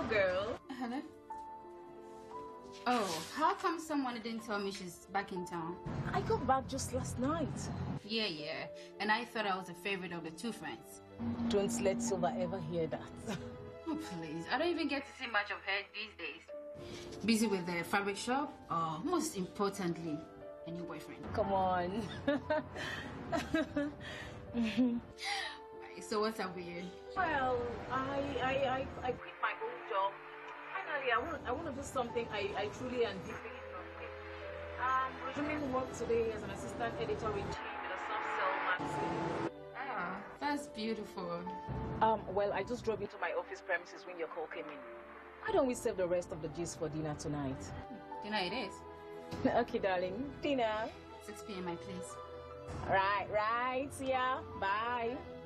girl. Hello? Oh, how come someone didn't tell me she's back in town? I got back just last night. Yeah. And I thought I was a favorite of the two friends. Don't let Silva ever hear that. Oh, please. I don't even get to see much of her these days. Busy with the fabric shop, or most importantly, a new boyfriend. Come on. So what's up with you? Well, I quit my old job. Finally, I want to do something I truly and deeply enjoy. I'm resuming work today as an assistant editor-in-chief in a soft cell magazine. Ah, that's beautiful. Well, I just drove into my office premises when your call came in. Why don't we save the rest of the gist for dinner tonight? Dinner it is. Okay, darling. Dinner. 6 p.m. my place. Right. Yeah. Bye.